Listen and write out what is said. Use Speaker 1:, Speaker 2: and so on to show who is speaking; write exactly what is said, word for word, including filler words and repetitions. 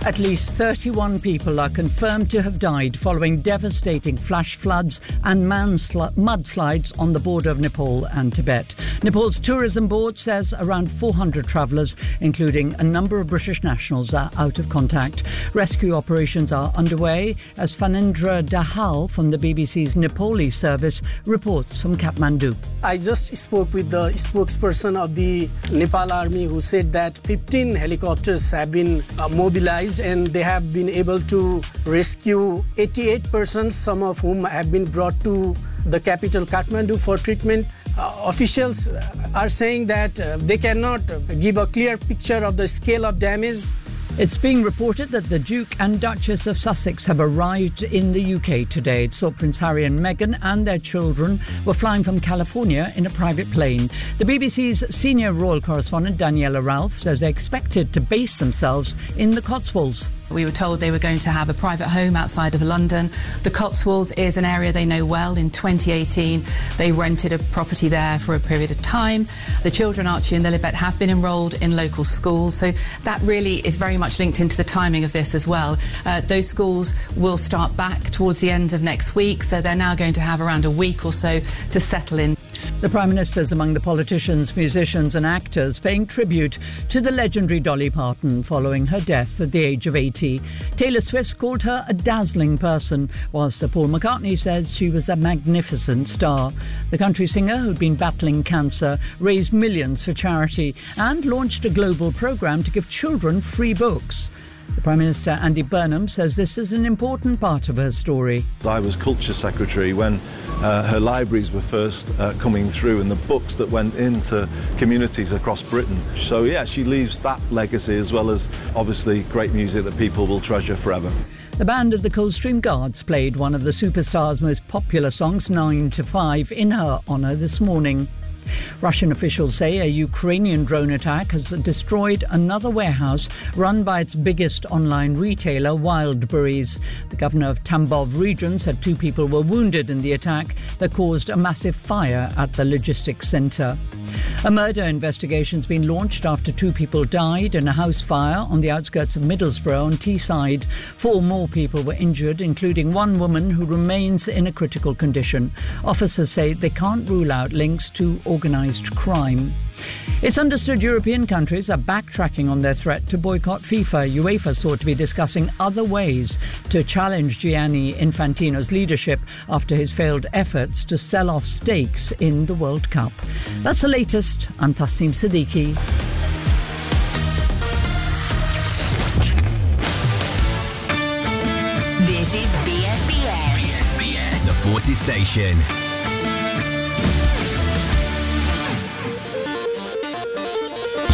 Speaker 1: At least thirty-one people are confirmed to have died following devastating flash floods and mansli- mudslides on the border of Nepal and Tibet. Nepal's tourism board says around four hundred travellers, including a number of British nationals, are out of contact. Rescue operations are underway as Phanindra Dahal from the B B C's Nepali service reports from Kathmandu.
Speaker 2: I just spoke with the spokesperson of the Nepal Army who said that fifteen helicopters have been uh, mobilized and they have been able to rescue eighty-eight persons, some of whom have been brought to the capital Kathmandu for treatment. Uh, officials are saying that uh, they cannot give a clear picture of the scale of damage.
Speaker 1: It's being reported that the Duke and Duchess of Sussex have arrived in the U K today. It saw Prince Harry and Meghan and their children were flying from California in a private plane. The B B C's senior royal correspondent Daniela Ralph says they expected to base themselves in the Cotswolds.
Speaker 3: We were told they were going to have a private home outside of London. The Cotswolds is an area they know well. In twenty eighteen, they rented a property there for a period of time. The children, Archie and Lilibet, have been enrolled in local schools, so that really is very much linked into the timing of this as well. Uh, those schools will start back towards the end of next week, so they're now going to have around a week or so to settle in.
Speaker 1: The Prime Minister is among the politicians, musicians and actors paying tribute to the legendary Dolly Parton following her death at the age of eighty. Taylor Swift called her a dazzling person, while Sir Paul McCartney says she was a magnificent star. The country singer, who'd been battling cancer, raised millions for charity and launched a global programme to give children free books. The Prime Minister, Andy Burnham, says this is an important part of her story.
Speaker 4: I was Culture Secretary when uh, her libraries were first uh, coming through and the books that went into communities across Britain. So, yeah, she leaves that legacy as well as, obviously, great music that people will treasure forever.
Speaker 1: The band of the Coldstream Guards played one of the superstar's most popular songs, nine to five, in her honour this morning. Russian officials say a Ukrainian drone attack has destroyed another warehouse run by its biggest online retailer, Wildberries. The governor of Tambov region said two people were wounded in the attack that caused a massive fire at the logistics centre. A murder investigation has been launched after two people died in a house fire on the outskirts of Middlesbrough on Teesside. Four more people were injured, including one woman who remains in a critical condition. Officers say they can't rule out links to organised crime. It's understood European countries are backtracking on their threat to boycott FIFA. UEFA sought to be discussing other ways to challenge Gianni Infantino's leadership after his failed efforts to sell off stakes in the World Cup. That's the latest. I'm Tasneem Siddiqui.
Speaker 5: This is B S B S.
Speaker 6: B S B S, the Forces Station.